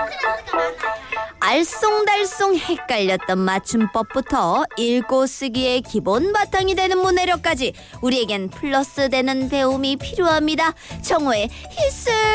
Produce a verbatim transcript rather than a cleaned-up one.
알쏭달쏭 헷갈렸던 맞춤법부터 읽고 쓰기의 기본 바탕이 되는 문해력까지 우리에겐 플러스 되는 배움이 필요합니다. 정호의 필수